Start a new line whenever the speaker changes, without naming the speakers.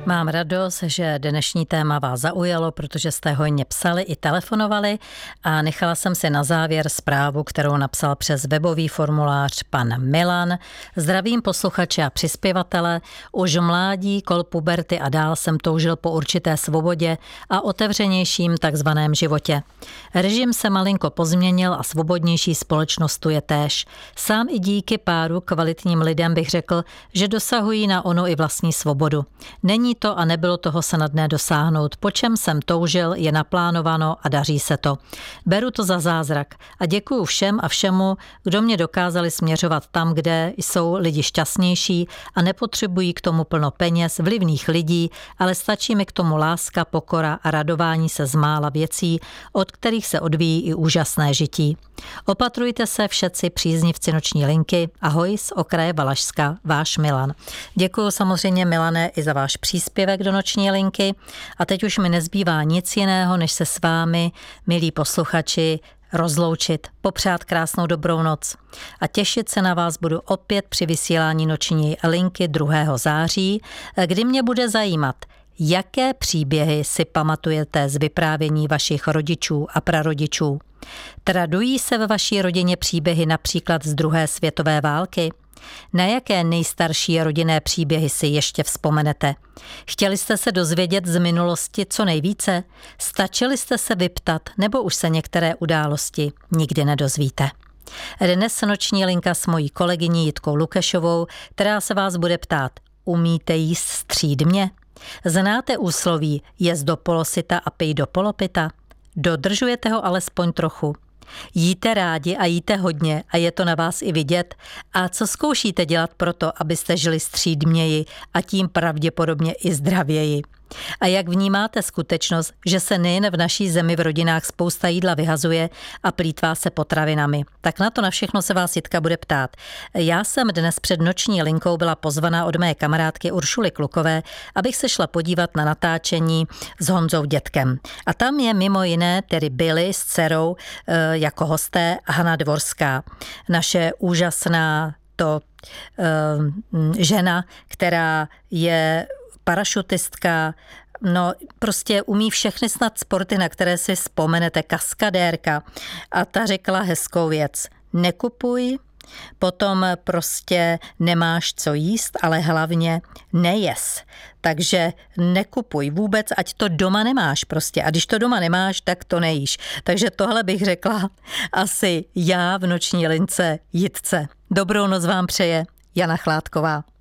Mám radost, že dnešní téma vás zaujalo, protože jste hojně psali i telefonovali a nechala jsem si na závěr zprávu, kterou napsal přes webový formulář pan Milan. Zdravím posluchače a přispěvatele. Už v mládí, kol puberty a dál jsem toužil po určité svobodě a otevřenějším takzvaném životě. Režim se malinko pozměnil a svobodnější společnost tu je též. Sám i díky páru kvalitním lidem bych řekl, že dosahují na onu i vlastní svobodu. Není to a nebylo toho snadné dosáhnout. Po čem jsem toužil, je naplánováno a daří se to. Beru to za zázrak a děkuju všem a všemu, kdo mě dokázali směřovat tam, kde jsou lidi šťastnější a nepotřebují k tomu plno peněz, vlivných lidí, ale stačí mi k tomu láska, pokora a radování se z mála věcí, od kterých se odvíjí i úžasné žití. Opatrujte se všetci příznivci Noční linky. Ahoj z okraje Valašska, váš Milan. Děkuju samozřejmě, Milane, i za váš příspěvek do Noční linky a teď už mi nezbývá nic jiného, než se s vámi, milí posluchači, rozloučit, popřát krásnou dobrou noc a těšit se na vás budu opět při vysílání Noční linky 2. září, kdy mě bude zajímat, jaké příběhy si pamatujete z vyprávění vašich rodičů a prarodičů. Tradují se ve vaší rodině příběhy například z 2. světové války? Na jaké nejstarší rodinné příběhy si ještě vzpomenete? Chtěli jste se dozvědět z minulosti co nejvíce? Stačili jste se vyptat, nebo už se některé události nikdy nedozvíte? Dnes Noční linka s mojí kolegyní Jitkou Lukešovou, která se vás bude ptát, umíte jíst střídmě? Znáte úsloví jest do polosyta a pij do polopita? Dodržujete ho alespoň trochu? Jíte rádi a jíte hodně a je to na vás i vidět? A co zkoušíte dělat proto, abyste žili střídměji a tím pravděpodobně i zdravěji? A jak vnímáte skutečnost, že se nejen v naší zemi v rodinách spousta jídla vyhazuje a plýtvá se potravinami? Tak na to na všechno se vás Jitka bude ptát. Já jsem dnes před Noční linkou byla pozvaná od mé kamarádky Uršuly Klukové, abych se šla podívat na natáčení s Honzou Dětkem. A tam je mimo jiné tedy byli s dcerou jako hosté Hana Dvorská, naše úžasná žena, která je parašutistka, no prostě umí všechny snad sporty, na které si vzpomenete, kaskadérka. A ta řekla hezkou věc, nekupuj, potom prostě nemáš co jíst, ale hlavně nejes. Takže nekupuj vůbec, ať to doma nemáš prostě. A když to doma nemáš, tak to nejíš. Takže tohle bych řekla asi já v Noční lince Jitce. Dobrou noc vám přeje Jana Chládková.